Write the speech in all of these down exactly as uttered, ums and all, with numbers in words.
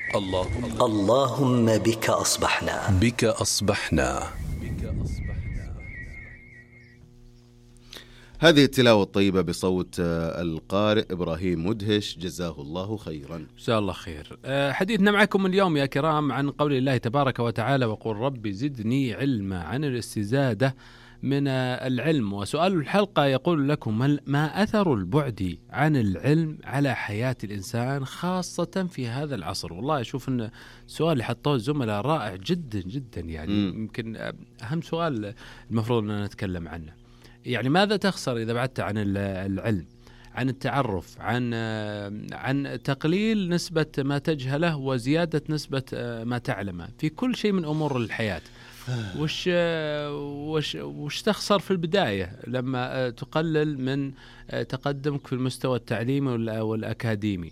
اللهم اللهم بك أصبحنا بك أصبحنا. هذه التلاوة الطيبة بصوت القارئ إبراهيم مدهش، جزاه الله خيرا. جزاه الله خير. حديثنا معكم اليوم يا كرام عن قول الله تبارك وتعالى: وقل رب زدني علما، عن الاستزادة من العلم. وسؤال الحلقة يقول لكم: ما أثر البعد عن العلم على حياة الإنسان خاصة في هذا العصر؟ والله أشوف أن السؤال اللي حطوه الزملاء رائع جدا جدا، يعني م. يمكن أهم سؤال المفروض أن نتكلم عنه. يعني ماذا تخسر إذا بعدت عن العلم، عن التعرف، عن عن تقليل نسبة ما تجهله وزيادة نسبة ما تعلمه في كل شيء من أمور الحياة؟ وش وش وش تخسر في البداية لما تقلل من تقدمك في المستوى التعليمي والأكاديمي؟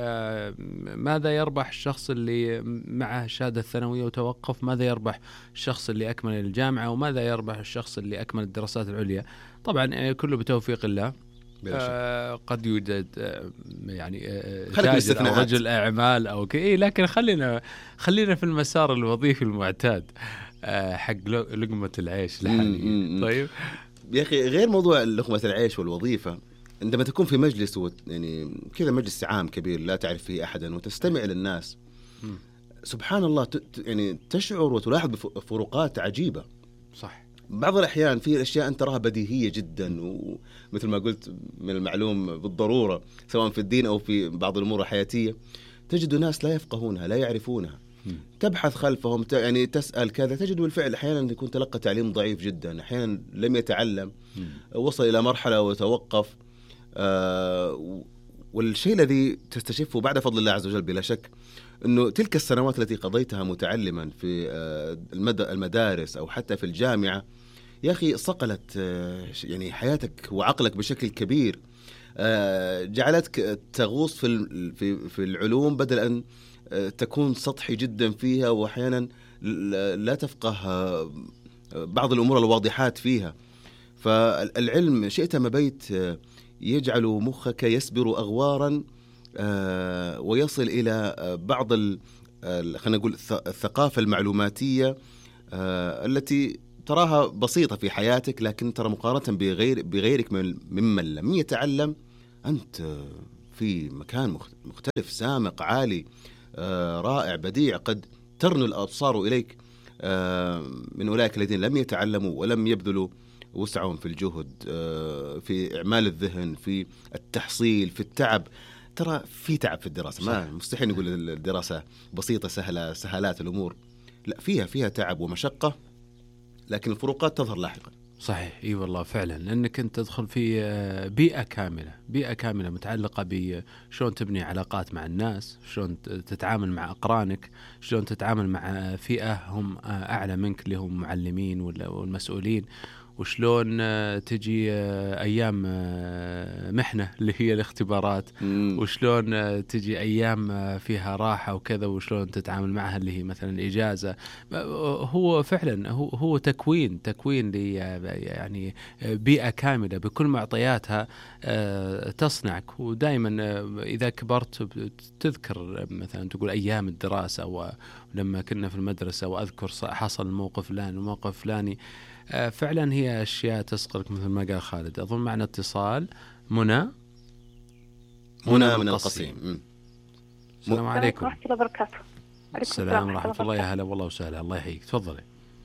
ماذا يربح الشخص اللي معه الشهادة الثانوية وتوقف؟ ماذا يربح الشخص اللي أكمل الجامعة؟ وماذا يربح الشخص اللي أكمل الدراسات العليا؟ طبعا كله بتوفيق الله. آه قد يوجد آه يعني آه تاجر أو رجل أعمال أو كي، لكن خلينا خلينا في المسار الوظيفي المعتاد آه حق لقمة العيش لحالي. طيب يا أخي، غير موضوع لقمة العيش والوظيفة، عندما تكون في مجلس يعني كذا مجلس عام كبير لا تعرف فيه أحدا وتستمع للناس، م. سبحان الله يعني تشعر وتلاحظ بفروقات عجيبة. صح. بعض الأحيان في أشياء أنت تراها بديهية جدا، ومثل ما قلت من المعلوم بالضرورة سواء في الدين أو في بعض الأمور الحياتية، تجد ناس لا يفقهونها لا يعرفونها. م. تبحث خلفهم يعني تسأل كذا، تجد بالفعل أحيانا يكون تلقى تعليم ضعيف جدا، أحيانا لم يتعلم، م. وصل إلى مرحلة وتوقف. آه والشيء الذي تستشفه بعد فضل الله عز وجل بلا شك أنه تلك السنوات التي قضيتها متعلما في آه المدارس أو حتى في الجامعة، يا أخي صقلت آه يعني حياتك وعقلك بشكل كبير، آه جعلتك تغوص في في في العلوم بدل أن آه تكون سطحي جدا فيها، وأحيانا لا تفقه آه بعض الأمور الواضحات فيها. فالعلم شئت ما بيت آه يجعل مخك يسبر أغوارا آه ويصل إلى آه بعض خلينا نقول الثقافة المعلوماتية آه التي تراها بسيطة في حياتك، لكن ترى مقارنة بغير بغيرك ممن لم يتعلم أنت في مكان مختلف سامق عالي آه رائع بديع، قد ترنو الأبصار إليك آه من أولئك الذين لم يتعلموا ولم يبذلوا وسعهم في الجهد في إعمال الذهن، في التحصيل، في التعب. ترى في تعب في الدراسة، ما مستحيل نقول الدراسة بسيطة سهلة سهلات الأمور، لا فيها فيها تعب ومشقة، لكن الفروقات تظهر لاحقا. صحيح، اي والله فعلا، لأنك أنت تدخل في بيئة كاملة بيئة كاملة متعلقة بشلون تبني علاقات مع الناس، شلون تتعامل مع أقرانك، شلون تتعامل مع فئة هم أعلى منك اللي هم معلمين والمسؤولين، وشلون تجي أيام محنة اللي هي الاختبارات، مم. وشلون تجي أيام فيها راحة وكذا، وشلون تتعامل معها اللي هي مثلا الإجازة. هو فعلا هو هو تكوين تكوين لي يعني بيئة كاملة بكل معطياتها تصنعك. ودائما إذا كبرت تذكر مثلا تقول أيام الدراسة ولما كنا في المدرسة، وأذكر حصل موقف فلان وموقف فلاني. فعلا هي أشياء تسقلك مثل ما قال خالد. أظن معنا اتصال. منى منى من القصيم. السلام عليكم. ورحمة الله وبركاته. السلام ورحمة الله. يا هلا والله وسهلا. الله يحييك. تفضلي.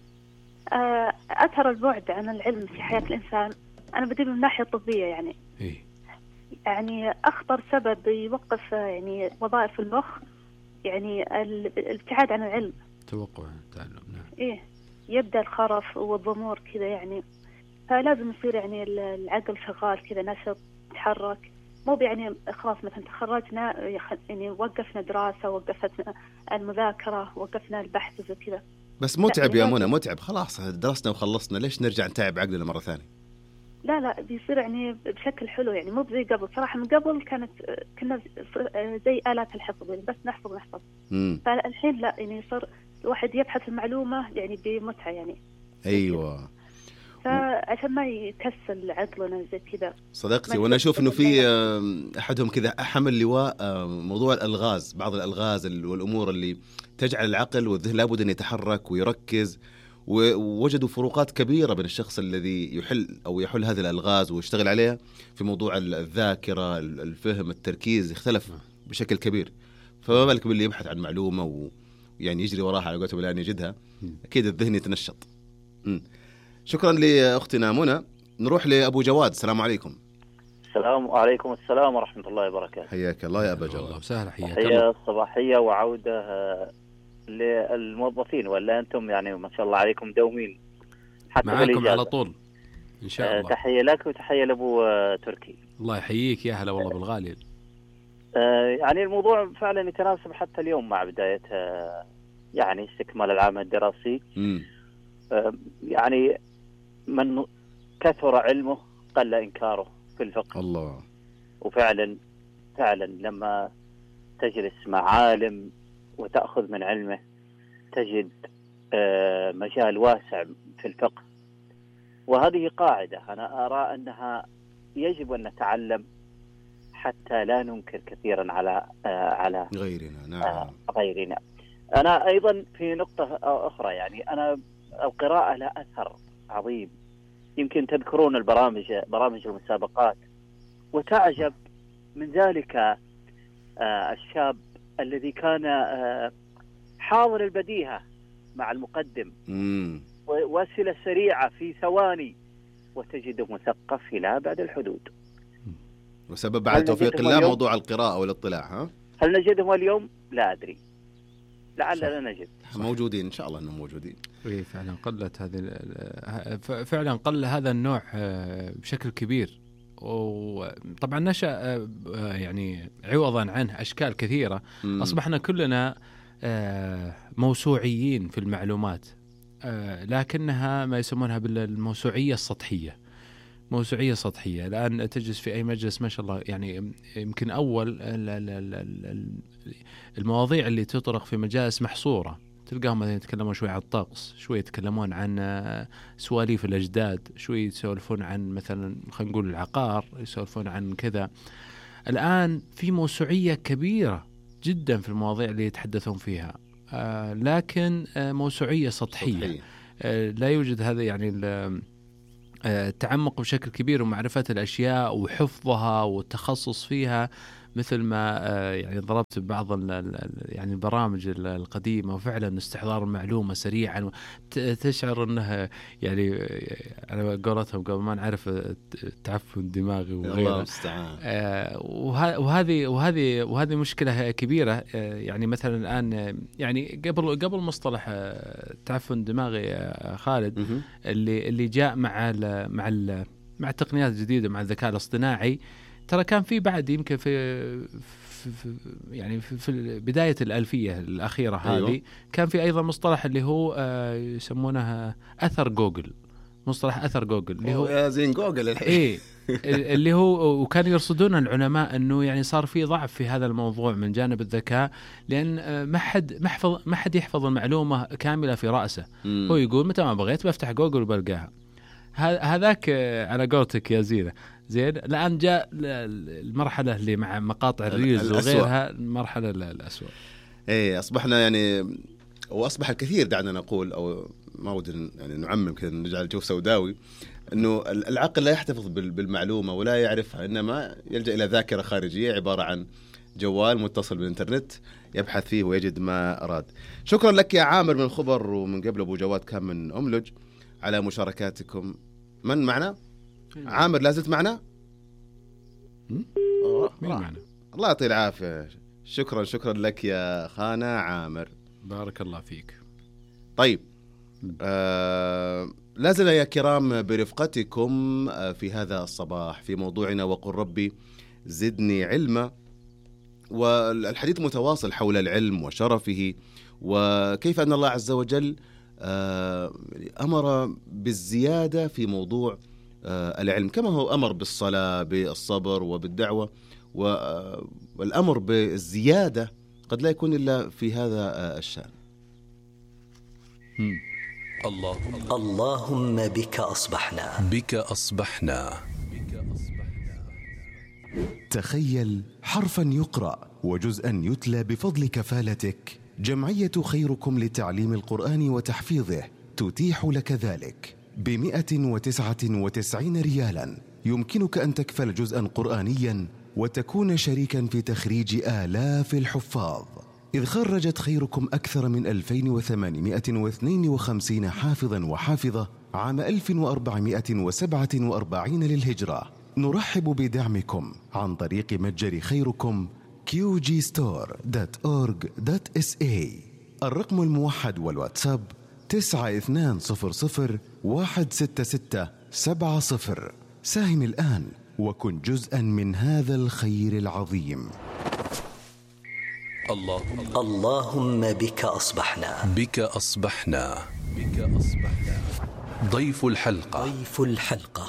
أثر البعد عن العلم في حياة الإنسان، أنا بدي من الناحية الطبية يعني إيه؟ يعني أخطر سبب يوقف يعني وظائف المخ يعني الابتعاد عن العلم، توقع التعلم. نعم. إيه، يبدأ الخرف والضمور كذا يعني، فلازم يصير يعني العقل شغال كذا، نشط تحرك، مو يعني خلاص مثلا تخرجنا يعني وقفنا دراسة، وقفتنا المذاكرة، وقفنا البحث وزي كذا. بس متعب يا منى، متعب. خلاص درسنا وخلصنا، ليش نرجع نتعب عقلنا مرة ثانية؟ لا لا بيصير يعني بشكل حلو يعني، مو زي قبل صراحة. من قبل كانت كنا زي آلات الحفظ يعني، بس نحفظ نحفظ. فالحين لا، يعني صار الواحد يبحث المعلومة يعني بمتعة يعني. أيوة. فعشان ما يكسل عقلنا زي كذا. صدقتي، وانا اشوف انه في احدهم كذا حمل لواء موضوع الالغاز، بعض الالغاز والامور اللي تجعل العقل والذهن لابد ان يتحرك ويركز، ووجدوا فروقات كبيره بين الشخص الذي يحل او يحل هذه الالغاز ويشتغل عليها في موضوع الذاكره، الفهم، التركيز، يختلف بشكل كبير. فما بالك باللي يبحث عن معلومه ويعني يجري وراها على قولتهم الان يجدها، اكيد الذهن يتنشط. م. شكرا لاختنا منى. نروح لابو جواد. السلام عليكم. السلام عليكم. السلام ورحمه الله وبركاته. حياك الله يا ابا جواد. وسهلا. حياك الله. تحيه صباحيه وعوده للموظفين، ولا انتم يعني ما شاء الله عليكم دومين حتى معاكم على طول ان شاء الله. تحيه لك وتحيه لابو تركي. الله يحييك. يا هلا والله بالغالي. يعني الموضوع فعلا يتناسب حتى اليوم مع بدايه يعني استكمال العام الدراسي. م. يعني من كثر علمه قل إنكاره في الفقه. الله. وفعلا فعلا لما تجلس مع عالم وتأخذ من علمه تجد مجال واسع في الفقه. وهذه قاعدة أنا أرى أنها يجب أن نتعلم حتى لا ننكر كثيرا على على غيرنا. نعم. غيرنا. أنا أيضا في نقطة أخرى، يعني أنا القراءة لها أثر عظيم. يمكن تذكرون البرامج برامج المسابقات، وتعجب من ذلك آه الشاب الذي كان آه حاضر البديهة مع المقدم وأسئلة سريعة في ثواني، وتجده مثقف إلى بعد الحدود. وسبب بعد توفيق الله موضوع القراءة والاطلاع. ها؟ هل نجدهم اليوم؟ لا أدري، لعلنا نجد. موجودين إن شاء الله أنهم موجودين. إيه فعلا قلت هذه فعلا قل هذا النوع بشكل كبير، وطبعا نشأ يعني عوضا عنه أشكال كثيرة. م. أصبحنا كلنا موسوعيين في المعلومات، لكنها ما يسمونها بالموسوعية السطحية. موسوعية سطحية. الآن تجلس في أي مجلس ما شاء الله، يعني يمكن أول المواضيع اللي تطرق في مجالس محصورة تلقاهم مثلا يتكلمون شوي عن الطقس، شوي يتكلمون عن سواليف الأجداد، شوي يسولفون عن مثلا خلينا نقول العقار، يسولفون عن كذا. الآن في موسوعية كبيرة جدا في المواضيع اللي يتحدثون فيها، آه لكن آه موسوعية سطحية. سطحية. آه لا يوجد هذا يعني التعمق بشكل كبير ومعرفة الأشياء وحفظها والتخصص فيها، مثل ما يعني ضربت بعض يعني البرامج القديمة، وفعلا استحضار المعلومة سريعا تشعر أنها يعني على قولتهم قبل ما نعرف تعفن دماغي وغيره. وهذه وهذه وهذه مشكلة كبيرة. يعني مثلا الآن يعني قبل قبل مصطلح تعفن دماغي خالد اللي اللي جاء مع ال مع ال مع التقنيات الجديدة مع الذكاء الاصطناعي، ترى كان في بعد يمكن في, في, في يعني في, في بداية الألفية الأخيرة هذه. أيوة. كان في أيضا مصطلح اللي هو آه يسمونه أثر جوجل، مصطلح أثر جوجل اللي هو زين جوجل الحين. إيه اللي هو وكان يرصدون العلماء أنه يعني صار في ضعف في هذا الموضوع من جانب الذكاء، لأن آه ما حد ما حفظ ما حد يحفظ المعلومة كاملة في رأسه. م. هو يقول متى ما بغيت بفتح جوجل وبلقاها. هذاك على قولتك يا زينة. زين الآن جاء المرحلة اللي مع مقاطع الريلز وغيرها، المرحلة الأسوأ. إيه أصبحنا يعني وأصبح الكثير دعنا نقول أو ما ودنا يعني نعمم كذا نجعل الجو سوداوي، إنه العقل لا يحتفظ بالمعلومة ولا يعرفها، إنما يلجأ إلى ذاكرة خارجية عبارة عن جوال متصل بالإنترنت يبحث فيه ويجد ما أراد. شكرا لك يا عامر من الخبر، ومن قبل أبو جواد كان من أملج، على مشاركاتكم. من معنا؟ عامر لازلت معنا؟ مين معنا؟ الله يعطيه العافية. شكرا شكرا لك يا خانا عامر، بارك الله فيك. طيب آه لازلنا يا كرام برفقتكم في هذا الصباح في موضوعنا وقل ربي زدني علما، والحديث متواصل حول العلم وشرفه، وكيف أن الله عز وجل آه أمر بالزيادة في موضوع آه العلم، كما هو أمر بالصلاة بالصبر وبالدعوة، والأمر بالزيادة قد لا يكون إلا في هذا آه الشأن. الله اللهم بك أصبحنا. بك أصبحنا. تخيل حرفا يقرأ وجزءا يتلى بفضل كفالتك. جمعية خيركم لتعليم القرآن وتحفيظه تتيح لك ذلك بمئة وتسعة وتسعين ريالا. يمكنك أن تكفل جزءا قرآنيا وتكون شريكا في تخريج آلاف الحفاظ، إذ خرجت خيركم أكثر من ألفين وثمانمئة واثنين وخمسين حافظا وحافظة عام ألف وأربعمئة وسبعة وأربعين للهجرة. نرحب بدعمكم عن طريق متجر خيركم كيو جي ستور دوت أورج دوت إس إيه. الرقم الموحد والواتساب تسعة اثنان صفر صفر واحد ستة ستة سبعة صفر. ساهم الآن وكن جزءا من هذا الخير العظيم. الله اللهم بك أصبحنا. بك أصبحنا. بك أصبحنا. ضيف الحلقة. ضيف الحلقة.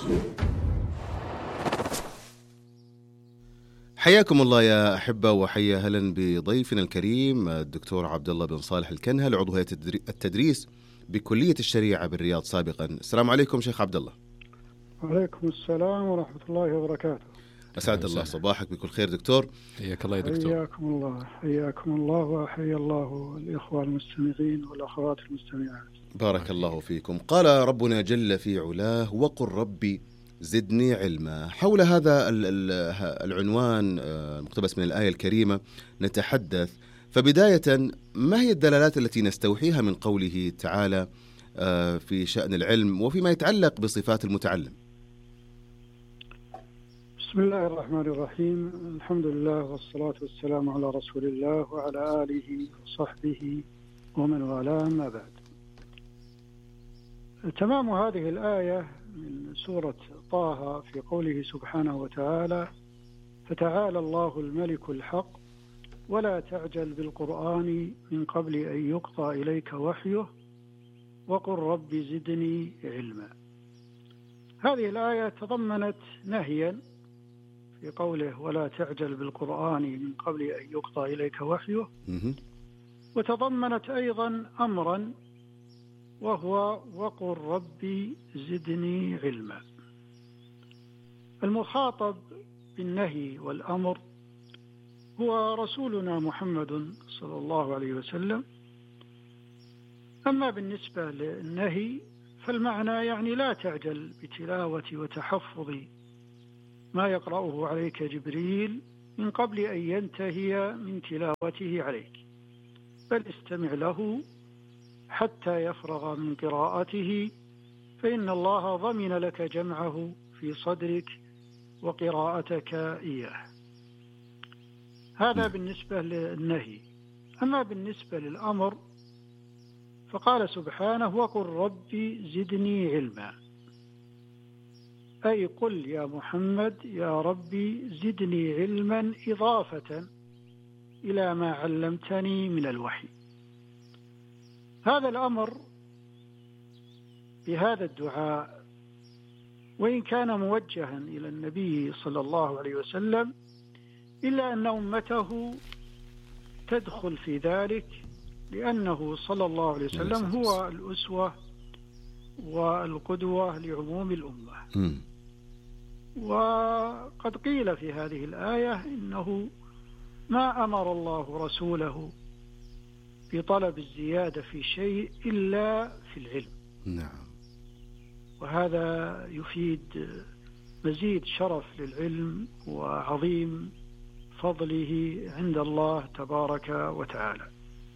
حياكم الله يا أحبة، وحيا هلا بضيفنا الكريم الدكتور عبد الله بن صالح الكنهل، عضو هيئة التدريس بكلية الشريعة بالرياض سابقا. السلام عليكم شيخ عبد الله. وعليكم السلام ورحمة الله وبركاته. أسعد الله صباحك بكل خير دكتور. حياك الله يا دكتور. حياكم الله حياكم الله وحيا الله الإخوة المستمعين والأخوات المستمعات. بارك الله فيكم. قال ربنا جل في علاه: وقل ربي زدني علما. حول هذا العنوان المقتبس من الآية الكريمة نتحدث. فبداية، ما هي الدلالات التي نستوحيها من قوله تعالى في شأن العلم وفيما يتعلق بصفات المتعلم؟ بسم الله الرحمن الرحيم. الحمد لله والصلاة والسلام على رسول الله وعلى آله وصحبه ومن والاه، ما بعد. تمام هذه الآية من سورة طه في قوله سبحانه وتعالى: فتعالى الله الملك الحق ولا تعجل بالقرآن من قبل أن يقضى إليك وحيه وقل رب زدني علما. هذه الآية تضمنت نهيا في قوله ولا تعجل بالقرآن من قبل أن يقضى إليك وحيه، وتضمنت أيضا أمرا وهو وقل ربي زدني علما. المخاطب بالنهي والأمر هو رسولنا محمد صلى الله عليه وسلم. أما بالنسبة للنهي فالمعنى يعني لا تعجل بتلاوة وتحفظ ما يقرأه عليك جبريل من قبل أن ينتهي من تلاوته عليك، بل استمع له حتى يفرغ من قراءته، فإن الله ضمن لك جمعه في صدرك وقراءتك إياه. هذا بالنسبة للنهي. أما بالنسبة للأمر فقال سبحانه: وقل ربي زدني علما، أي قل يا محمد يا ربي زدني علما إضافة إلى ما علمتني من الوحي. هذا الأمر بهذا الدعاء وإن كان موجها إلى النبي صلى الله عليه وسلم، إلا أن أمته تدخل في ذلك، لأنه صلى الله عليه وسلم هو الأسوة والقدوة لعموم الأمة. وقد قيل في هذه الآية إنه ما أمر الله رسوله بطلب الزيادة في شيء إلا في العلم. نعم. وهذا يفيد مزيد شرف للعلم وعظيم فضله عند الله تبارك وتعالى.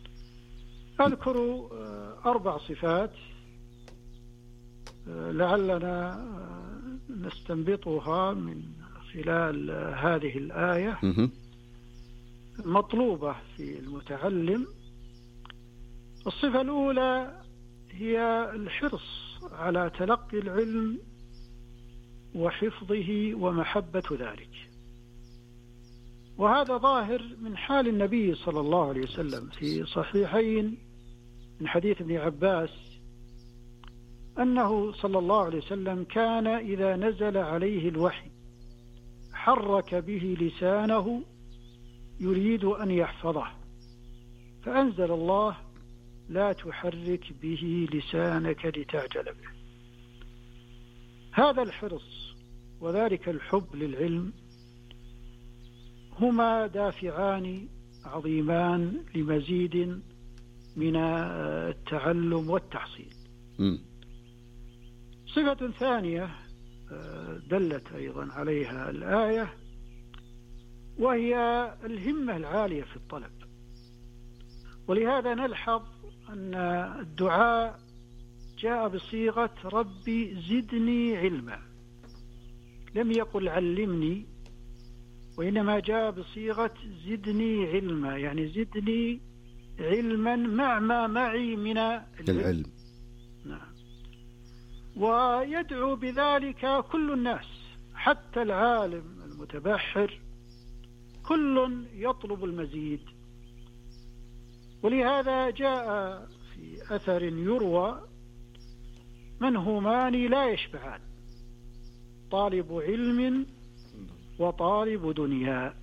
أذكر أربع صفات لعلنا نستنبطها من خلال هذه الآية مطلوبة في المتعلم. الصفة الأولى هي الحرص على تلقي العلم وحفظه ومحبة ذلك، وهذا ظاهر من حال النبي صلى الله عليه وسلم في صحيحين من حديث ابن عباس أنه صلى الله عليه وسلم كان إذا نزل عليه الوحي حرك به لسانه يريد أن يحفظه، فأنزل الله لا تحرك به لسانك لتعجل به. هذا الحرص وذلك الحب للعلم هما دافعان عظيمان لمزيد من التعلم والتحصيل. م. صفة ثانية دلت أيضا عليها الآية وهي الهمة العالية في الطلب. ولهذا نلحظ أن الدعاء جاء بصيغة ربي زدني علما، لم يقل علمني، وإنما جاء بصيغة زدني علما، يعني زدني علما مع ما معي من العلم, العلم. نعم. ويدعو بذلك كل الناس، حتى العالم المتبحر كل يطلب المزيد. ولهذا جاء في أثر يروى منهومان لا يشبعان، طالب علم وطالب دنيا.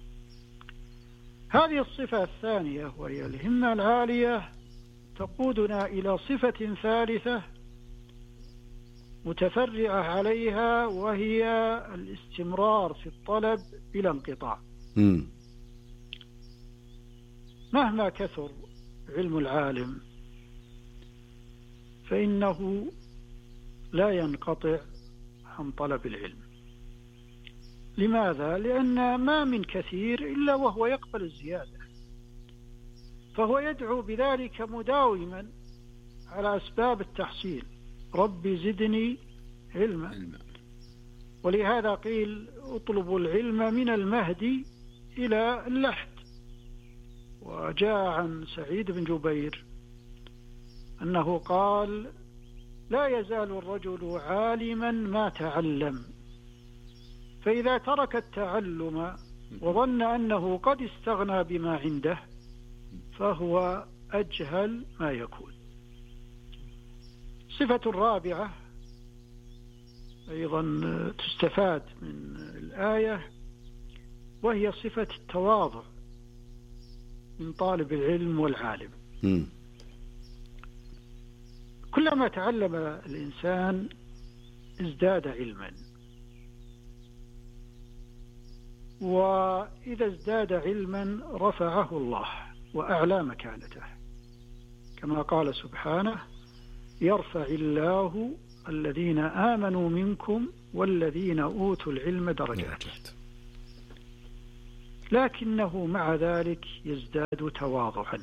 هذه الصفة الثانية وهي الهمة العالية تقودنا إلى صفة ثالثة متفرعة عليها، وهي الاستمرار في الطلب بلا انقطاع. م. مهما كثر علم العالم فإنه لا ينقطع عن طلب العلم. لماذا؟ لأن ما من كثير إلا وهو يقبل الزيادة، فهو يدعو بذلك مداوما على أسباب التحصيل، ربي زدني علما. ولهذا قيل اطلبوا العلم من المهدي إلى اللحد. وجاء عن سعيد بن جبير أنه قال لا يزال الرجل عالما ما تعلم، فإذا ترك التعلم وظن أنه قد استغنى بما عنده فهو أجهل ما يكون. صفة الرابعة أيضا تستفاد من الآية وهي صفة التواضع من طالب العلم والعالم. م. كلما تعلم الإنسان ازداد علما، وإذا ازداد علما رفعه الله وأعلى مكانته، كما قال سبحانه يرفع الله الذين آمنوا منكم والذين أوتوا العلم درجات. لكنه مع ذلك يزداد تواضعا،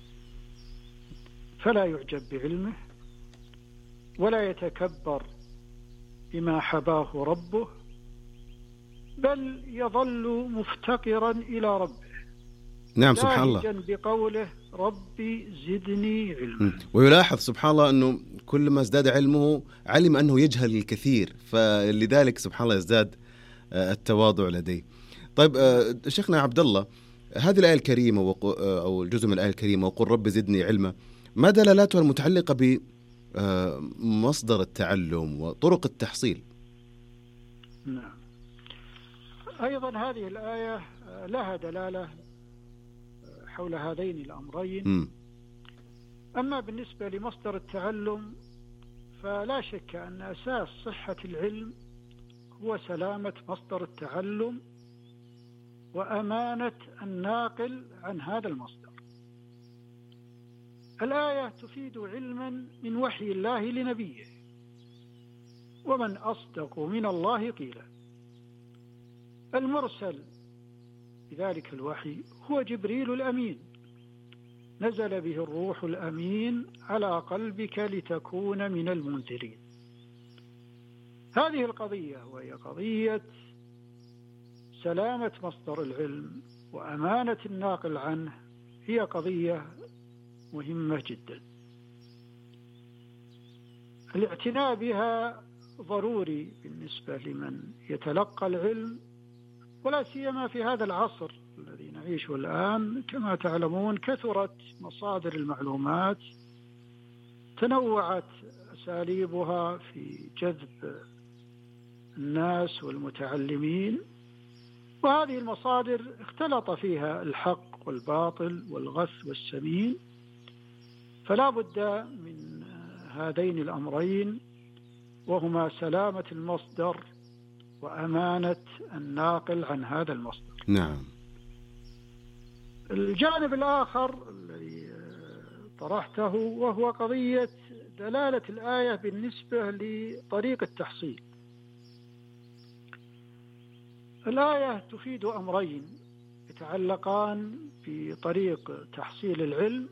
فلا يعجب بعلمه ولا يتكبر بما حباه ربه، بل يظل مفتقرا إلى ربه. نعم سبحان الله. بقوله ربي زدني علما. ويلاحظ سبحان الله أنه كلما ازداد علمه علم أنه يجهل الكثير، فلذلك سبحان الله يزداد التواضع لديه. طيب شيخنا عبد الله، هذه الآية الكريمة أو الجزء من الآية الكريمة وقل رب زدني علما، ما دلالاتها المتعلقة بمصدر التعلم وطرق التحصيل؟ نعم، أيضا هذه الآية لها دلالة حول هذين الأمرين. م. أما بالنسبة لمصدر التعلم فلا شك أن أساس صحة العلم هو سلامة مصدر التعلم وأمانة الناقل عن هذا المصدر. الآية تفيد علما من وحي الله لنبيه، ومن أصدق من الله قيلا. المرسل بذلك الوحي هو جبريل الأمين، نزل به الروح الأمين على قلبك لتكون من المنذرين. هذه القضية وهي قضية سلامة مصدر العلم وأمانة الناقل عنه هي قضية مهمة جدا. الاعتناء بها ضروري بالنسبة لمن يتلقى العلم، ولا سيما في هذا العصر الذي نعيشه الآن. كما تعلمون كثرت مصادر المعلومات، تنوعت أساليبها في جذب الناس والمتعلمين، وهذه المصادر اختلط فيها الحق والباطل والغث والسمين، فلا بد من هذين الأمرين، وهما سلامة المصدر وأمانة الناقل عن هذا المصدر. نعم. الجانب الآخر الذي طرحته وهو قضية دلالة الآية بالنسبة لطريق التحصيل. الآية تفيد أمرين يتعلقان بطريق تحصيل العلم.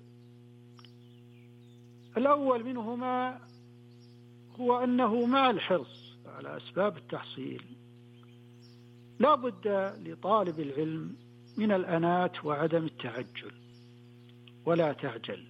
الأول منهما هو أنه مع الحرص على أسباب التحصيل لا بد لطالب العلم من الأنات وعدم التعجل، ولا تعجل.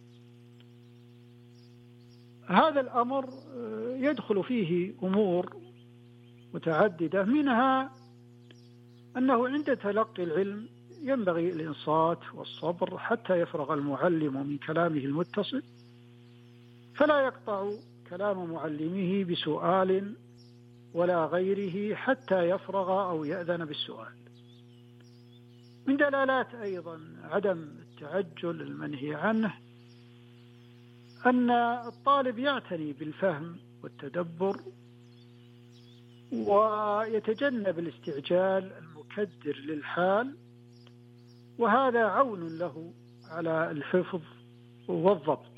هذا الأمر يدخل فيه أمور متعددة، منها أنه عند تلقي العلم ينبغي الإنصات والصبر حتى يفرغ المعلم من كلامه المتصل، فلا يقطع كلام معلمه بسؤال ولا غيره حتى يفرغ أو يأذن بالسؤال. من دلالات أيضا عدم التعجل المنهي عنه أن الطالب يعتني بالفهم والتدبر ويتجنب الاستعجال المكدر للحال، وهذا عون له على الحفظ والضبط.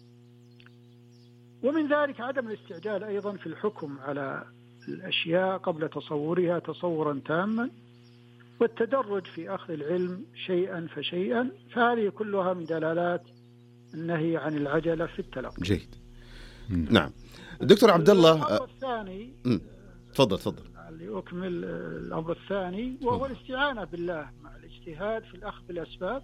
ومن ذلك عدم الاستعجال أيضا في الحكم على الأشياء قبل تصورها تصورا تاما، والتدرج في أخذ العلم شيئا فشيئا، فهذه كلها من دلالات النهي عن العجلة في التلقي. جيد. نعم. دكتور عبد الله، الأمر الثاني، تفضل تفضل. لأكمل الأمر الثاني وهو الاستعانة بالله مع الاجتهاد في الأخذ بالأسباب،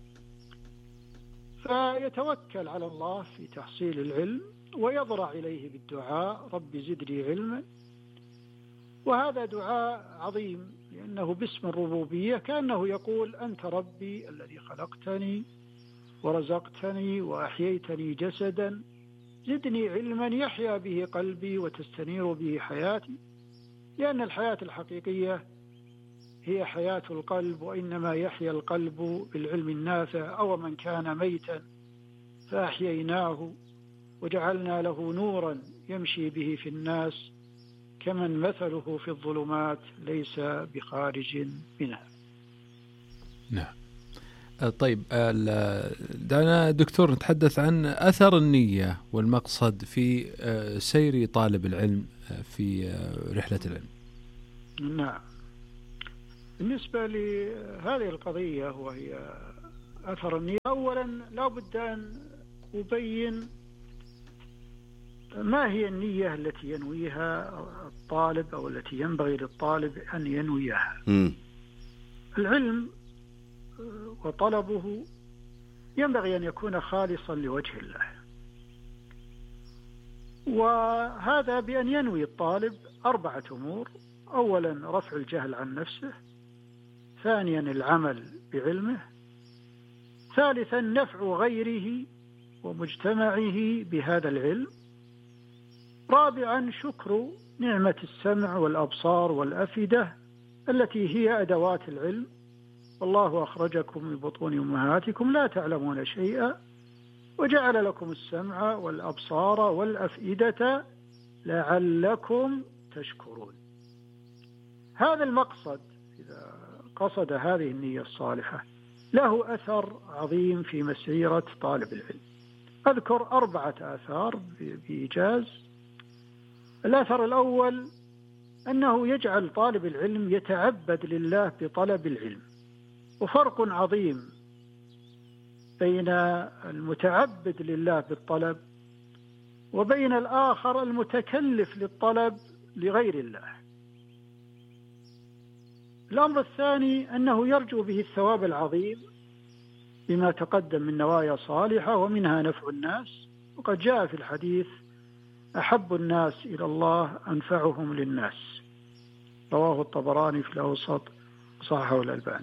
فيتوكل على الله في تحصيل العلم ويضرع إليه بالدعاء رب زدني علما، وهذا دعاء عظيم لأنه باسم الربوبية كأنه يقول أنت ربي الذي خلقتني ورزقتني وأحييتني جسدا، زدني علما يحيا به قلبي وتستنير به حياتي، لأن الحياة الحقيقية هي حياة القلب، وإنما يحيا القلب بالعلم النافع. أو من كان ميتا فأحييناه وجعلنا له نورا يمشي به في الناس كمن مثله في الظلمات ليس بخارج منها. نعم. طيب، دعنا دكتور نتحدث عن أثر النية والمقصد في سير طالب العلم في رحلة العلم. نعم. بالنسبة لهذه القضية وهي أثر النية، أولا لا بد أن أبين ما هي النية التي ينويها الطالب أو التي ينبغي للطالب أن ينويها. م. العلم وطلبه ينبغي أن يكون خالصا لوجه الله، وهذا بأن ينوي الطالب أربعة أمور. أولا رفع الجهل عن نفسه، ثانيا العمل بعلمه، ثالثا نفع غيره ومجتمعه بهذا العلم، رابعا شكر نعمة السمع والأبصار والأفئدة التي هي أدوات العلم، والله أخرجكم من بطون أمهاتكم لا تعلمون شيئا وجعل لكم السمع والأبصار والأفئدة لعلكم تشكرون. هذا المقصد إذا قصد هذه النية الصالحة له أثر عظيم في مسيرة طالب العلم. أذكر أربعة آثار بإيجاز. الأثر الأول أنه يجعل طالب العلم يتعبد لله بطلب العلم، وفرق عظيم بين المتعبد لله بالطلب وبين الآخر المتكلف للطلب لغير الله. الأمر الثاني أنه يرجو به الثواب العظيم بما تقدم من نوايا صالحة ومنها نفع الناس، وقد جاء في الحديث أحب الناس إلى الله أنفعهم للناس، رواه الطبراني في الأوسط وصححه الألباني.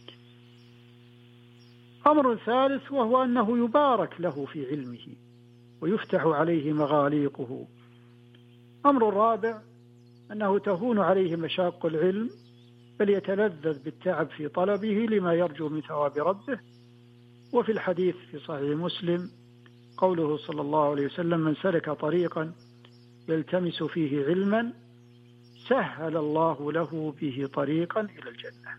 أمر ثالث وهو أنه يبارك له في علمه ويفتح عليه مغاليقه. أمر رابع أنه تهون عليه مشاق العلم بل يتلذذ بالتعب في طلبه لما يرجو من ثواب ربه. وفي الحديث في صحيح مسلم قوله صلى الله عليه وسلم: من سلك طريقا يلتمس فيه علما سهل الله له به طريقا إلى الجنة.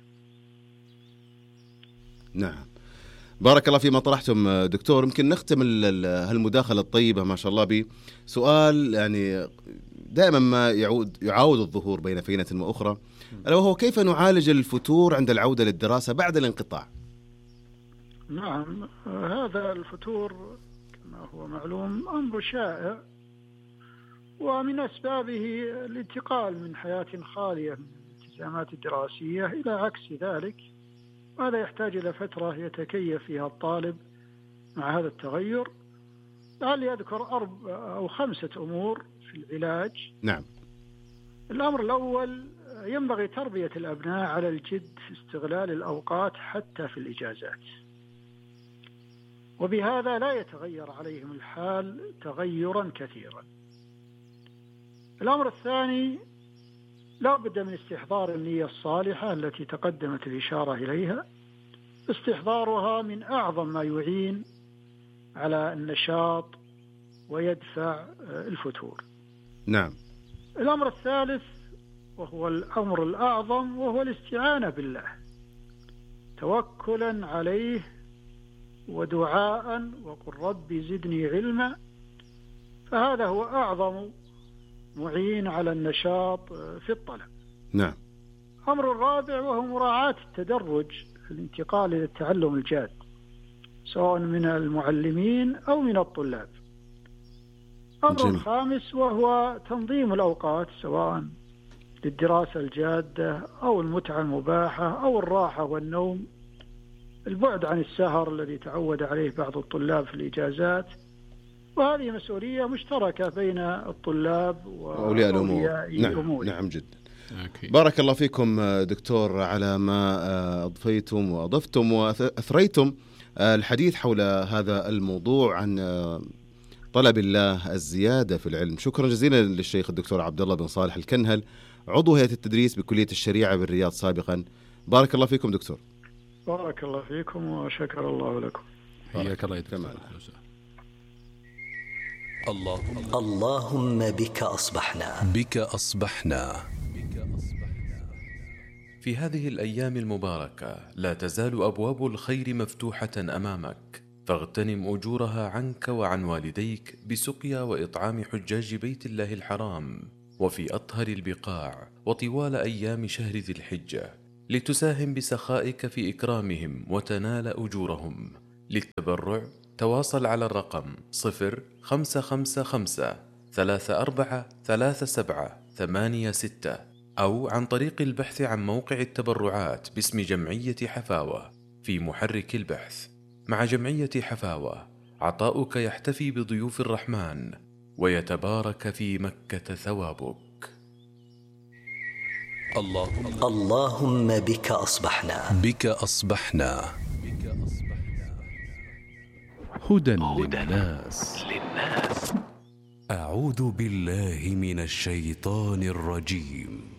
نعم، بارك الله فيما طرحتم دكتور. يمكن نختم هالمداخلة الطيبة ما شاء الله بسؤال يعني دائما ما يعود يعاود الظهور بين فينة وأخرى، ألا وهو كيف نعالج الفتور عند العودة للدراسة بعد الانقطاع؟ نعم، هذا الفتور كما هو معلوم أمر شائع، ومن أسبابه الانتقال من حياة خالية من الالتزامات الدراسية إلى عكس ذلك، وهذا يحتاج إلى فترة يتكيف فيها الطالب مع هذا التغير. لعلي أذكر أربع أو خمسة أمور في العلاج. نعم. الأمر الأول: ينبغي تربية الأبناء على الجد في استغلال الأوقات حتى في الإجازات، وبهذا لا يتغير عليهم الحال تغيرا كثيرا. الأمر الثاني: لا بد من استحضار النية الصالحة التي تقدمت الإشارة إليها. استحضارها من أعظم ما يعين على النشاط ويدفع الفتور. نعم. الأمر الثالث وهو الأمر الأعظم، وهو الاستعانة بالله توكلا عليه ودعاء وقل رب زدني علما، فهذا هو أعظم معين على النشاط في الطلب. نعم. الأمر الرابع وهو مراعاة التدرج في الانتقال إلى التعلم الجاد، سواء من المعلمين أو من الطلاب. الأمر الخامس وهو تنظيم الأوقات، سواء للدراسة الجادة أو المتعة المباحة أو الراحة والنوم، البعد عن السهر الذي تعود عليه بعض الطلاب في الإجازات، وهذه مسؤولية مشتركة بين الطلاب وأولياء الأمور. نعم. نعم جدا. بارك الله فيكم دكتور على ما أضفيتم وأضفتم وأثريتم الحديث حول هذا الموضوع عن طلب الله الزيادة في العلم. شكرا جزيلا للشيخ الدكتور عبد الله بن صالح الكنهل، عضو هيئة التدريس بكلية الشريعة بالرياض سابقا. بارك الله فيكم دكتور. بارك الله فيكم وشكر الله لكم. حياك الله يدكتور. اللهم اللهم بك أصبحنا بك أصبحنا في هذه الأيام المباركة لا تزال أبواب الخير مفتوحة أمامك، فاغتنم أجورها عنك وعن والديك بسقيا وإطعام حجاج بيت الله الحرام وفي أطهر البقاع وطوال أيام شهر ذي الحجة، لتساهم بسخائك في إكرامهم وتنال أجورهم. للتبرع تواصل على الرقم صفر خمسة خمسة خمسة ثلاثة أربعة ثلاثة سبعة ثمانية ستة، أو عن طريق البحث عن موقع التبرعات باسم جمعية حفاوة في محرك البحث. مع جمعية حفاوة عطاؤك يحتفي بضيوف الرحمن ويتبارك في مكة ثوابك. اللهم اللهم بك أصبحنا بك أصبحنا هدى للناس. أعوذ بالله من الشيطان الرجيم.